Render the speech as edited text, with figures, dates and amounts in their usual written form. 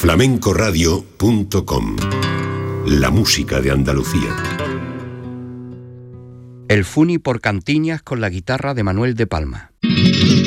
flamencoradio.com. La música de Andalucía. El Funi por Cantiñas con la guitarra de Manuel de Palma.